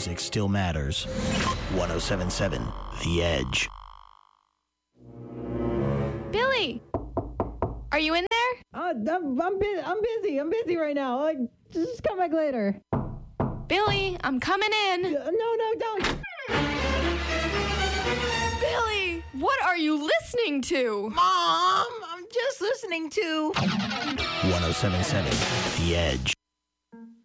music still matters. 107.7 The Edge. Billy! Are you in there? I'm busy. I'm busy right now. Just come back later. Billy, I'm coming in. No, don't. Billy, what are you listening to? Mom, I'm just listening to 107.7 The Edge.